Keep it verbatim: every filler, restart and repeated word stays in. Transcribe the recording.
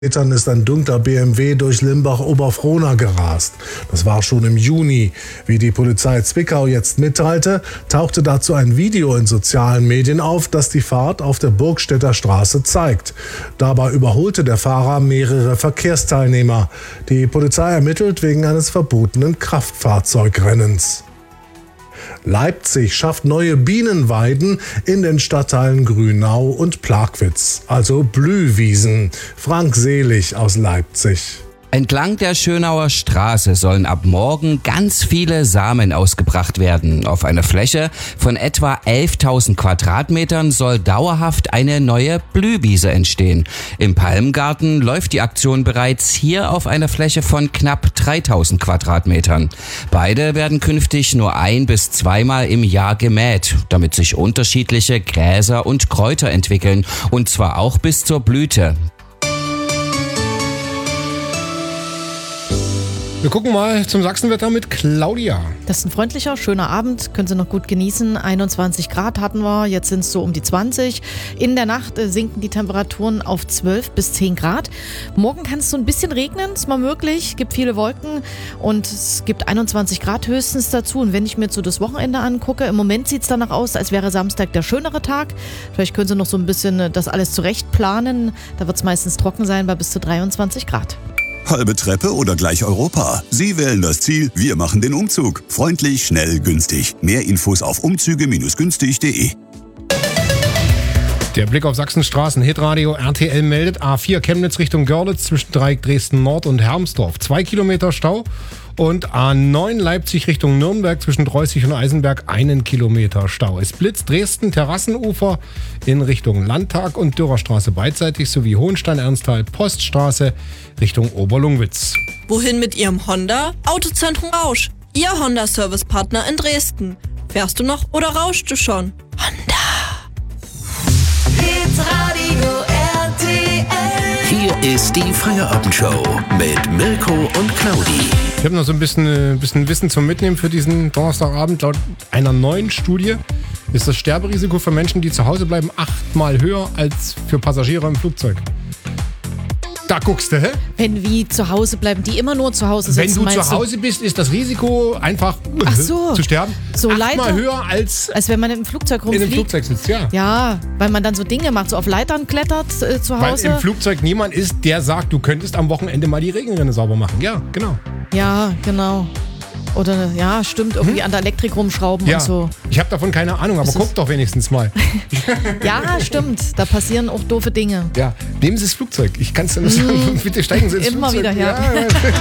Metern ist ein dunkler B M W durch Limbach-Oberfrohna gerast. Das war schon im Juni. Wie die Polizei Zwickau jetzt mitteilte, tauchte dazu ein Video in sozialen Medien auf, das die Fahrt auf der Burgstädter Straße zeigt. Dabei überholte der Fahrer mehrere Verkehrsteilnehmer. Die Polizei ermittelt wegen eines verbotenen Kraftfahrzeugrennens. Leipzig schafft neue Bienenweiden in den Stadtteilen Grünau und Plagwitz, also Blühwiesen. Frank Selig aus Leipzig. Entlang der Schönauer Straße sollen ab morgen ganz viele Samen ausgebracht werden. Auf einer Fläche von etwa elftausend Quadratmetern soll dauerhaft eine neue Blühwiese entstehen. Im Palmgarten läuft die Aktion bereits hier auf einer Fläche von knapp dreitausend Quadratmetern. Beide werden künftig nur ein- bis zweimal im Jahr gemäht, damit sich unterschiedliche Gräser und Kräuter entwickeln, und zwar auch bis zur Blüte. Wir gucken mal zum Sachsenwetter mit Claudia. Das ist ein freundlicher, schöner Abend, können Sie noch gut genießen. einundzwanzig Grad hatten wir, jetzt sind es so um die zwanzig. In der Nacht äh, sinken die Temperaturen auf zwölf bis zehn Grad. Morgen kann es so ein bisschen regnen, ist mal möglich, gibt viele Wolken und es gibt einundzwanzig Grad höchstens dazu. Und wenn ich mir jetzt so das Wochenende angucke, im Moment sieht es danach aus, als wäre Samstag der schönere Tag. Vielleicht können Sie noch so ein bisschen das alles zurecht planen. Da wird es meistens trocken sein bei bis zu dreiundzwanzig Grad. Halbe Treppe oder gleich Europa? Sie wählen das Ziel, wir machen den Umzug. Freundlich, schnell, günstig. Mehr Infos auf umzüge günstig punkt de. Der Blick auf Sachsenstraßen, Hitradio R T L meldet A vier Chemnitz Richtung Görlitz zwischen Dreieck Dresden Nord und Hermsdorf. Zwei Kilometer Stau. Und A neun Leipzig Richtung Nürnberg zwischen Dreußig und Eisenberg einen Kilometer Stau. Es blitzt Dresden Terrassenufer in Richtung Landtag und Dürerstraße beidseitig sowie Hohenstein-Ernsthal Poststraße Richtung Oberlungwitz. Wohin mit Ihrem Honda? Autozentrum Rausch, Ihr Honda-Service-Partner in Dresden. Fährst du noch oder rauschst du schon? Honda. Hitradio R T L. Hier ist die Feierabendshow mit Mirko und Claudi. Ich habe noch so ein bisschen, ein bisschen Wissen zum Mitnehmen für diesen Donnerstagabend. Laut einer neuen Studie ist das Sterberisiko für Menschen, die zu Hause bleiben, achtmal höher als für Passagiere im Flugzeug. Da guckst du, hä? Wenn wie zu Hause bleiben, die immer nur zu Hause Wenn sitzen. du zu Hause bist, ist das Risiko einfach Ach so. zu sterben So achtmal Leiter- höher als Als wenn man im Flugzeug in rumfliegt. einem Flugzeug sitzt, ja. Ja, weil man dann so Dinge macht, so auf Leitern klettert äh, zu Weil Hause. im Flugzeug niemand ist, der sagt, du könntest am Wochenende mal die Regenrinne sauber machen. Ja, genau. Ja, genau. Oder, ja, stimmt, irgendwie Hm? an der Elektrik rumschrauben Ja, und so. ich habe davon keine Ahnung, aber Ist guck es- doch wenigstens mal. Ja, stimmt, da passieren auch doofe Dinge. Ja, nehmen Sie das Flugzeug. Ich kann es dir nur sagen. Bitte steigen Sie ins Immer Flugzeug. wieder, ja. ja.